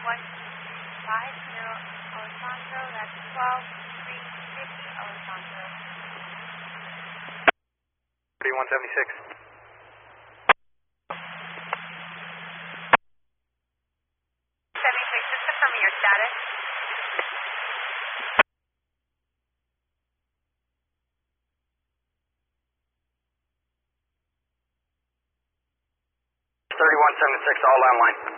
Alessandro, that's 12350 Alessandro. 3176. 76, just confirming your status. All landline.